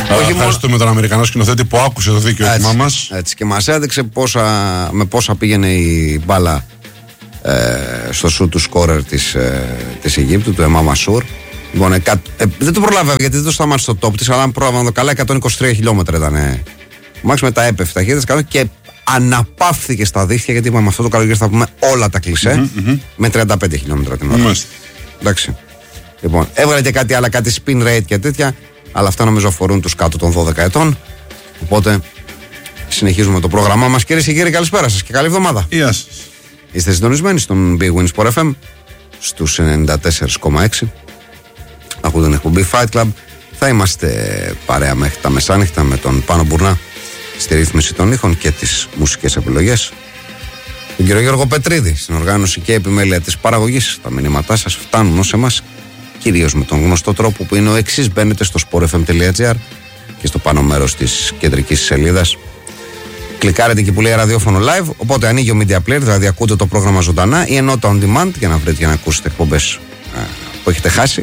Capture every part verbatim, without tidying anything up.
Όχι ευχαριστούμε μόνο... τον Αμερικανό σκηνοθέτη που άκουσε το δίκαιο μας. Έτσι, και μας έδειξε πόσα, με πόσα πήγαινε η μπάλα ε, στο σου του σκόρερ της, ε, της Αιγύπτου, του Εμά Μασούρ. Λοιπόν, εκα, ε, δεν το προλάβα γιατί δεν το σταμάτησε στο top της, αλλά αν πρόλαβα το καλά, εκατόν είκοσι τρία χιλιόμετρα ήταν. Ε. Ο Μάξ μετά έπεφτε ταχύτητες και αναπαύθηκε στα δίχτυα, γιατί είπαμε αυτό το καλοκαίρι θα πούμε όλα τα κλισέ, mm-hmm, mm-hmm. με τριάντα πέντε χιλιόμετρα την ώρα. Mm-hmm. Εντάξει. Λοιπόν, έβγαλε και κάτι άλλα, κάτι spin rate και τέτοια, αλλά αυτά νομίζω αφορούν τους κάτω των δώδεκα ετών. Οπότε συνεχίζουμε το πρόγραμμά μας. Κυρίες και κύριοι, καλησπέρα σας και καλή εβδομάδα. Γεια σας. Είστε συντονισμένοι στον Big Win Sport εφ εμ στους ενενήντα τέσσερα κόμμα έξι. Ακούτε την εκπομπή Fight Club. Θα είμαστε παρέα μέχρι τα μεσάνυχτα με τον Πάνο Μπουρνά στη ρύθμιση των ήχων και τις μουσικές επιλογές. Τον κύριο Γιώργο Πετρίδη στην οργάνωση και επιμέλεια της παραγωγής. Τα μηνύματά σας φτάνουν ως εμάς, κυρίως με τον γνωστό τρόπο που είναι ο εξής: μπαίνετε στο sport f m dot g r και στο πάνω μέρος της κεντρικής σελίδας κλικάρετε εκεί που λέει ραδιόφωνο live. Οπότε ανοίγει ο media player, δηλαδή ακούτε το πρόγραμμα ζωντανά ή ενώ το on demand για να βρείτε για να ακούσετε εκπομπές ε, που έχετε χάσει.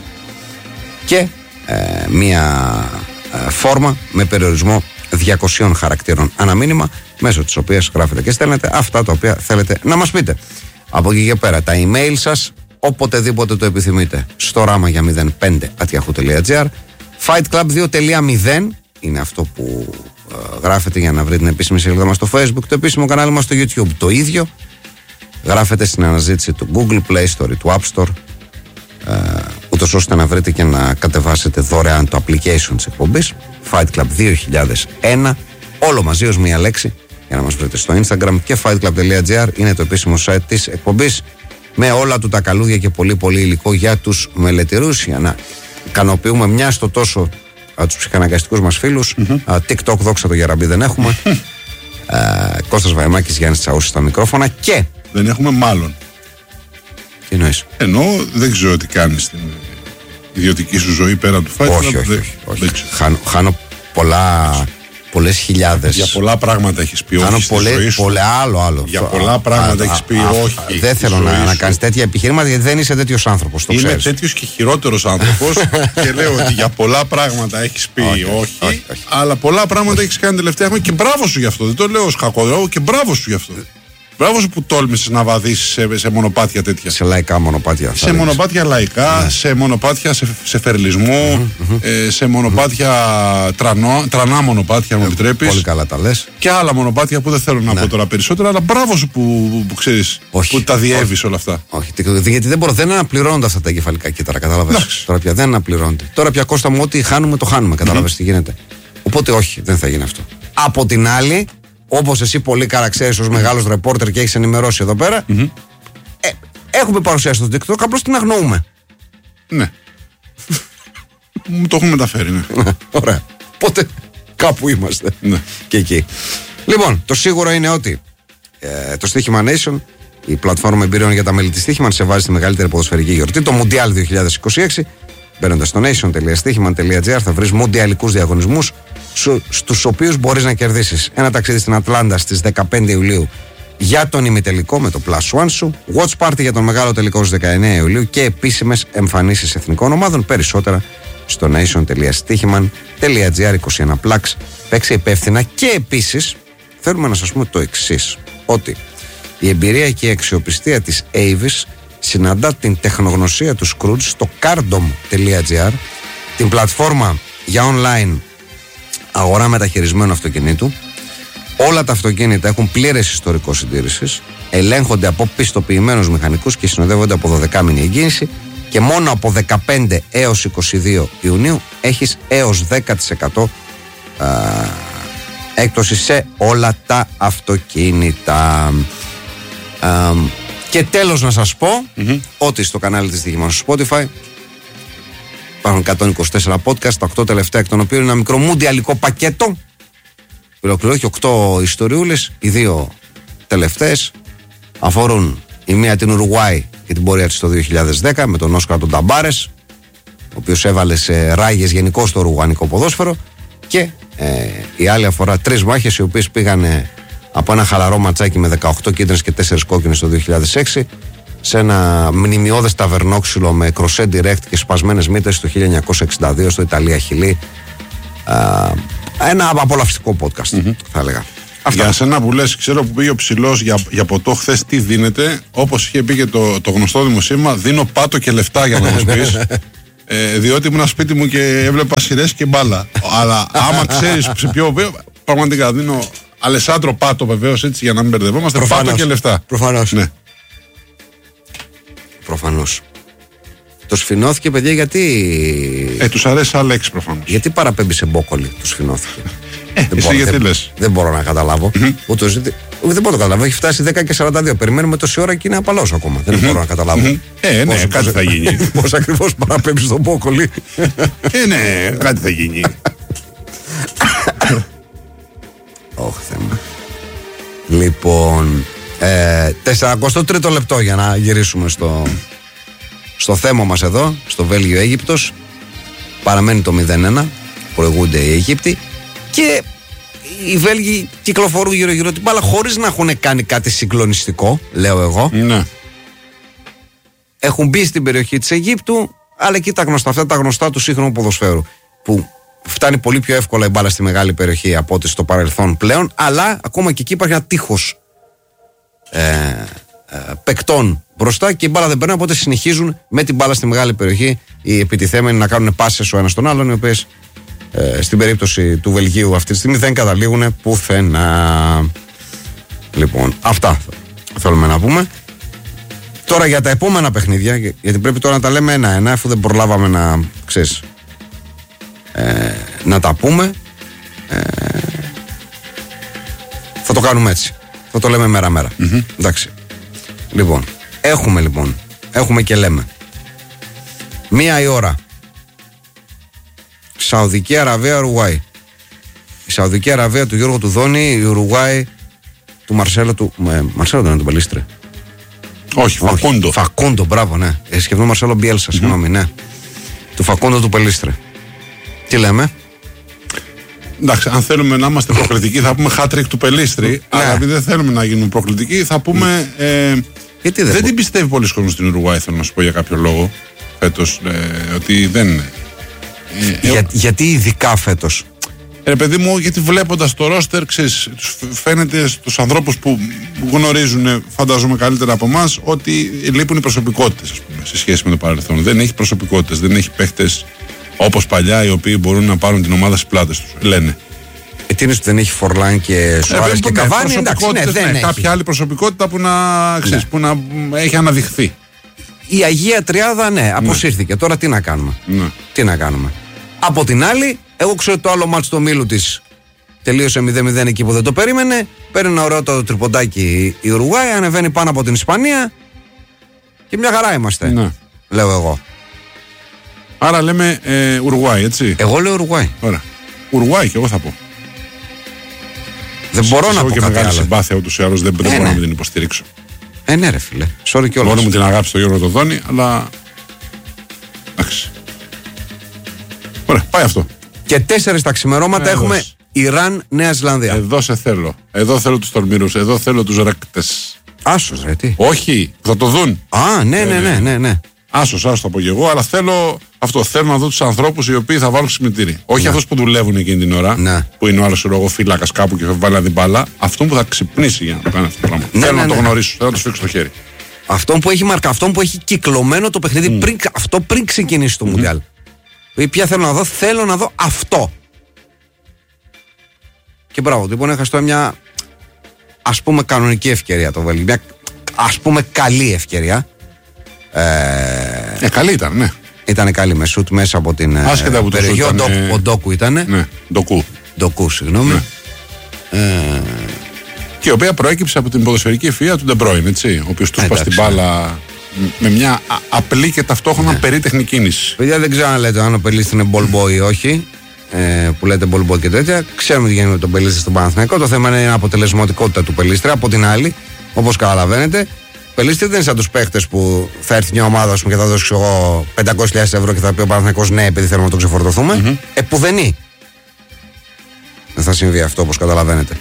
Και ε, μία ε, φόρμα με περιορισμό διακοσίων χαρακτήρων αναμήνυμα, μέσω της οποίας γράφετε και στέλνετε αυτά τα οποία θέλετε να μας πείτε. Από εκεί και πέρα τα email σας οποτεδήποτε το επιθυμείτε στο ράμα για μηδέν πέντε at yahoo dot gr. Fight Club δύο τελεία μηδέν είναι αυτό που ε, γράφετε για να βρείτε την επίσημη σελίδα μας στο Facebook, το επίσημο κανάλι μας στο YouTube. Το ίδιο γράφετε στην αναζήτηση του Google Play Store ή του App Store, ε, ούτως ώστε να βρείτε και να κατεβάσετε δωρεάν το application της εκπομπής Fight Club δύο χιλιάδες ένα, όλο μαζί ως μία λέξη, για να μας βρείτε στο Instagram. Και fightclub.gr είναι το επίσημο site της εκπομπής, με όλα του τα καλούδια και πολύ πολύ υλικό για τους μελετηρούς, για να ικανοποιούμε μια στο τόσο α, τους ψυχαναγκαστικούς μας φίλους. Mm-hmm. Α, TikTok, δόξα το Γεραμπή, δεν έχουμε. α, Κώστας Βαϊμάκης, Γιάννης Τσαούσης στα μικρόφωνα. Και δεν έχουμε μάλλον. Τι εννοείς? Εννοώ δεν ξέρω τι κάνεις στην ιδιωτική σου ζωή πέρα του Fight Club. Όχι, όχι, όχι, όχι. Χάνω, χάνω πολλά, πολλές χιλιάδες. Για πολλά πράγματα έχεις πει χάνω όχι πολλέ, στη ζωή σου. Πολλέ, άλλο, άλλο. Για πολλά πράγματα έχεις πει α, όχι. Δεν θέλω να, να κάνεις τέτοια επιχειρήματα, γιατί δεν είσαι τέτοιος άνθρωπος, το Είμαι ξέρεις. τέτοιος και χειρότερος άνθρωπος και λέω ότι για πολλά πράγματα έχεις πει όχι, όχι, όχι, όχι, αλλά πολλά πράγματα έχεις κάνει τελευταία χρόνια και μπράβο σου γι' αυτό. Δεν το λέω ως κακό, και μπράβο σου γι' αυτό. Μπράβο σου που τόλμησες να βαδίσεις σε, σε μονοπάτια τέτοια. Σε λαϊκά μονοπάτια. Σε μονοπάτια λαϊκά, ναι. σε μονοπάτια σε, σε φερλισμού, mm-hmm, mm-hmm. Ε, σε μονοπάτια mm-hmm. τρανό, τρανά μονοπάτια, αν μου επιτρέπεις. Πολύ καλά τα λες. Και άλλα μονοπάτια που δεν θέλω να ναι. πω τώρα περισσότερα, αλλά μπράβο σου που, που, που ξέρεις, όχι, που τα διέβεις όλα αυτά. Όχι, γιατί δεν, μπορώ, δεν αναπληρώνονται αυτά τα εγκεφαλικά κύτταρα, κατάλαβες. Τώρα πια δεν αναπληρώνονται. Τώρα πια, Κώστα μου, ό,τι χάνουμε το χάνουμε, κατάλαβες mm-hmm. τι γίνεται. Οπότε όχι, δεν θα γίνει αυτό. Από την άλλη, όπως εσύ πολύ καλά ξέρεις ως μεγάλος ρεπόρτερ και έχεις ενημερώσει εδώ πέρα, mm-hmm. ε, έχουμε παρουσιάσει το TikTok, απλώς την αγνοούμε. Ναι. Μου το έχουμε μεταφέρει, ναι. Ωραία. Οπότε κάπου είμαστε. Ναι. Και εκεί. Λοιπόν, το σίγουρο είναι ότι ε, το Στοίχημα Nation, η πλατφόρμα εμπειριών για τα μέλη της Στοίχημαν, σε βάζει στη μεγαλύτερη ποδοσφαιρική γιορτή, το Mundial δύο χιλιάδες είκοσι έξι. Μπαίνοντας στο nation τελεία στοίχημαν τελεία gr θα βρεις μουντιαλικούς διαγωνισμούς στους οποίους μπορείς να κερδίσεις ένα ταξίδι στην Ατλάντα στις δεκαπέντε Ιουλίου για τον ημιτελικό με το Plus One σου, watch party για τον μεγάλο τελικό στις δεκαεννέα Ιουλίου και επίσημες εμφανίσεις εθνικών ομάδων. Περισσότερα στο nation τελεία στοίχημαν τελεία gr. είκοσι ένα Plus. Παίξε υπεύθυνα. Και επίσης θέλουμε να σας πούμε το εξής, ότι η εμπειρία και η αξιοπιστία της Avis συναντά την τεχνογνωσία του Scrooge στο cardom τελεία gr, την πλατφόρμα για online αγορά μεταχειρισμένου αυτοκινήτου. Όλα τα αυτοκίνητα έχουν πλήρες ιστορικό συντήρησης, ελέγχονται από πιστοποιημένους μηχανικούς και συνοδεύονται από δωδεκάμηνη εγγύηση, και μόνο από δεκαπέντε έως είκοσι δύο Ιουνίου έχεις έως δέκα τοις εκατό α, έκπτωση σε όλα τα αυτοκίνητα. Α, Και τέλος να σας πω mm-hmm. ότι στο κανάλι της Στοίχημαν στο Spotify υπάρχουν εκατόν είκοσι τέσσερα podcast, τα οκτώ τελευταία εκ των οποίων είναι ένα μικρό μουντιαλικό πακέτο. Ολοκληρώνει οποίοι ιστοριούλες. Οι δύο τελευταίες αφορούν η μία την Ουρουγουάη και την πορεία της το δύο χιλιάδες δέκα με τον Όσκαρ τον Ταμπάρες, ο οποίος έβαλε σε ράγες γενικώς το ουρουγουανικό ποδόσφαιρο, και ε, η άλλη αφορά τρεις μάχες οι οποίες πήγανε από ένα χαλαρό ματσάκι με δεκαοκτώ κίτρινες και τέσσερις κόκκινες το δύο χιλιάδες έξι σε ένα μνημιώδες ταβερνόξυλο με κροσέ direct και σπασμένες μύτες το χίλια εννιακόσια εξήντα δύο στο Ιταλία Χιλή, α, ένα απολαυστικό podcast, mm-hmm. θα έλεγα. Αυτά. Για σένα που λες, ξέρω που πήγε ο ψηλός για, για ποτό χθες, τι δίνεται, όπως είχε πει και το, το γνωστό δημοσίευμα, δίνω πάτο και λεφτά για να μου πεις. ε, διότι ήμουν σπίτι μου και έβλεπα σειρές και μπάλα. Αλλά άμα ξέρεις σε ποιο βίντεο, πραγματικά δίνω Αλεσάντρο Πάτο, βεβαίως, έτσι για να μην μπερδευόμαστε. Προφανώς. Πάτο και λεφτά. Προφανώς. Ναι. Προφανώς. Το σφινώθηκε, παιδιά, γιατί. Ε, τους αρέσει Αλέξη, προφανώς. Γιατί παραπέμπει σε μπόκολη, του σφινώθηκε. Ε, δεν, εσύ μπορώ, γιατί δεν, λες. δεν μπορώ να καταλάβω. Mm-hmm. Ούτως, δεν μπορώ να καταλάβω. Έχει φτάσει δέκα και σαράντα δύο. Περιμένουμε τόση ώρα και είναι απαλός ακόμα. Mm-hmm. Δεν μπορώ να καταλάβω. Mm-hmm. Ε, ναι, πώς, κάτι πώς, θα γίνει. Πώς ακριβώς παραπέμπει στον μπόκολη. Ε, ναι, κάτι θα γίνει. Όχι, θέμα. Λοιπόν, ε, σαράντα τρία λεπτό για να γυρίσουμε στο, στο θέμα μας εδώ, στο Βέλγιο-Αίγυπτος. Παραμένει το μηδέν ένα, προηγούνται οι Αίγυπτοι και οι Βέλγοι κυκλοφορούν γύρω-γύρω την μπάλα χωρίς να έχουν κάνει κάτι συγκλονιστικό, λέω εγώ. Ναι. Έχουν μπει στην περιοχή της Αιγύπτου, αλλά εκεί τα γνωστά, αυτά τα γνωστά του σύγχρονου ποδοσφαίρου, που φτάνει πολύ πιο εύκολα η μπάλα στη μεγάλη περιοχή από ό,τι στο παρελθόν πλέον, αλλά ακόμα και εκεί υπάρχει ένα τείχος ε, ε, παικτών μπροστά και η μπάλα δεν περνάει, οπότε συνεχίζουν με την μπάλα στη μεγάλη περιοχή οι επιτιθέμενοι να κάνουν πάσες ο ένας τον άλλον, οι οποίες ε, στην περίπτωση του Βελγίου αυτή τη στιγμή δεν καταλήγουν πουθενά. Λοιπόν, αυτά θέλουμε να πούμε. Τώρα για τα επόμενα παιχνίδια, γιατί πρέπει τώρα να τα λέμε ένα-ένα, αφού δεν προλάβαμε να, ξέρεις, ε, να τα πούμε, ε, θα το κάνουμε έτσι. Θα το λέμε μέρα-μέρα. Mm-hmm. Εντάξει. Λοιπόν, έχουμε λοιπόν, έχουμε και λέμε. Μία η ώρα. Σαουδική Αραβία, Ουρουγουάη. Η Σαουδική Αραβία του Γιώργου του Δόνη, η Ουρουγουάη του Μαρσέλο του. Ε, Μαρσέλο δεν είναι τον Πελίστρε. Όχι, Φακούντο. Φακούντο, μπράβο, ναι. Ε, Σκεφτόμαι Μαρσέλο Μπιέλσα, mm-hmm. συγγνώμη, ναι. Του Φακούντο του Πελίστρε. Τι λέμε. Εντάξει, αν θέλουμε να είμαστε προκλητικοί, θα πούμε hat-trick του Πελίστρη. Αλλά επειδή δεν θέλουμε να γίνουμε προκλητικοί, θα πούμε. Ε, Γιατί δεν δεν μπο... την πιστεύει πολλοί κόσμος στην Ουρουγουάη, θέλω να σου πω για κάποιο λόγο. Φέτος. Ε, ότι δεν είναι. Ε, Για, ε, γιατί ειδικά φέτος. Ρε παιδί μου, γιατί βλέποντας το ρόστερ, ξέρεις, φαίνεται στους ανθρώπους που γνωρίζουν, φαντάζομαι καλύτερα από εμάς, ότι λείπουν οι προσωπικότητες, ας πούμε, σε σχέση με το παρελθόν. Δεν έχει προσωπικότητες, δεν έχει παίχτες όπως παλιά, οι οποίοι μπορούν να πάρουν την ομάδα στις πλάτες τους. Λένε. Ε, τι είναι, δεν έχει Φορλάν και Σουάρες και Καβάνι, εντάξει, ναι, δεν ναι, έχει. Κάποια άλλη προσωπικότητα που να, ξέρεις, ναι. που να έχει αναδειχθεί. Η Αγία Τριάδα, ναι, αποσύρθηκε. Ναι. Τώρα τι να κάνουμε. Ναι. Τι να κάνουμε. Από την άλλη, εγώ ξέρω το άλλο μάτσο του ομίλου της τελείωσε μηδέν μηδέν εκεί που δεν το περίμενε. Παίρνει ένα ωραίο το τριποντάκι η Ουρουγουάη, ανεβαίνει πάνω από την Ισπανία και μια χαρά είμαστε. Ναι. Λέω εγώ. Άρα λέμε ε, Ουρουγουάη, έτσι. Εγώ λέω Ουρουγουάη. Ωραία. Ουρουγουάη και εγώ θα πω. Δεν μπορώ να πω και κάτι μεγάλη άλλο. Συμπάθεια ούτως ή άλλως δεν, δεν ε, μπορώ ναι. να την υποστηρίξω. Ε, ναι, ρε φίλε. Sorry κιόλας. Μόνο μου την αγάπη στο Γιώργο το Δόνη, αλλά. Εντάξει. Ωραία, πάει αυτό. Και τέσσερις τα ξημερώματα έχουμε δώσει. Ιράν, Νέα Ζηλανδία. Εδώ σε θέλω. Εδώ θέλω τους τολμηρούς. Εδώ θέλω τους ρέκτες. Άσος, ρε, τι. Όχι, θα το δουν. Α, ναι, ναι, ναι, ναι, ναι. Άσος, άσος θα πω και εγώ, αλλά θέλω αυτό. Θέλω να δω τους ανθρώπους οι οποίοι θα βάλουν ξυπνητήρι. Όχι ναι. αυτούς που δουλεύουν εκείνη την ώρα, ναι. που είναι ο άλλος ο φύλακας κάπου και θα βάλει την μπάλα. Αυτόν που θα ξυπνήσει για να κάνει αυτό το πράγμα. Ναι, θέλω ναι, να ναι. το γνωρίσω, θέλω να το σφίξω το χέρι. Αυτόν που έχει μαρκα, αυτόν που έχει κυκλωμένο το παιχνίδι mm. πριν, αυτό πριν ξεκινήσει το mm-hmm. Μουντιάλ. Ποια θέλω να δω, θέλω να δω αυτό. Και μπράβο, λοιπόν, έχασε μια ας πούμε κανονική ευκαιρία το Βέλγιο. Μια ας πούμε καλή ευκαιρία. Ε, ε καλή ήταν, ναι. Ήταν καλή με σουτ μέσα από την άσχετα από περιοχή. Ο, Ντο, ο Ντόκου ήταν. Ναι, Ντοκού. Ντοκού, συγγνώμη. Ναι. Ε, και η οποία προέκυψε από την ποδοσφαιρική ευφυΐα του Ντεμπρόιν, έτσι. Ο οποίος του σπάσει την μπάλα με μια α, απλή και ταυτόχρονα ναι. περίτεχνη κίνηση. Παιδιά, δεν ξέρω αν λέτε αν ο Πελίστης είναι ball boy ή όχι. Ε, που λέτε ball boy και τέτοια. Ξέρουμε τι γίνεται με τον Πελίστη στον Παναθηναϊκό. Το θέμα είναι η αποτελεσματικότητα του Πελίστρη. Από την άλλη, όπως καταλαβαίνετε, ο Πελίστη δεν είναι σαν τους παίχτες που θα έρθει μια ομάδα πούμε, και θα δώσει εγώ πεντακόσιες χιλιάδες ευρώ και θα πει ο Παναθηναϊκός ναι, επειδή θέλουμε να το ξεφορτωθούμε. Mm-hmm. Επουδενή. Δεν θα συμβεί αυτό όπως καταλαβαίνετε.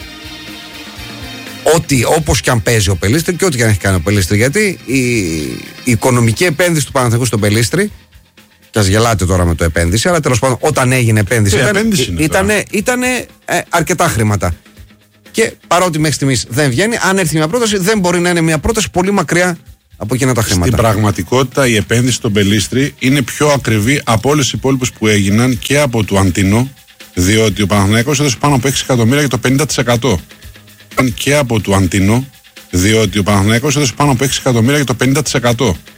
Ότι όπως και αν παίζει ο Πελίστρη και ό,τι και αν έχει κάνει ο Πελίστρη, γιατί η, η οικονομική επένδυση του Παναθηναϊκού στον Πελίστρη κι ας γελάτε τώρα με το επένδυση, αλλά τέλος πάντων όταν έγινε επένδυση, ήταν ε, αρκετά χρήματα. Και παρότι μέχρι στιγμής δεν βγαίνει, αν έρθει μια πρόταση, δεν μπορεί να είναι μια πρόταση πολύ μακριά από εκείνα τα χρήματα. Στην πραγματικότητα, η επένδυση στον Πελίστρη είναι πιο ακριβή από όλες τις υπόλοιπες που έγιναν και από του Αντίνο, διότι ο Παναθηναϊκός έδωσε πάνω από έξι εκατομμύρια για το πενήντα τοις εκατό. Και από του Αντίνο, διότι ο Παναθηναϊκός έδωσε πάνω από έξι εκατομμύρια για το πενήντα τοις εκατό.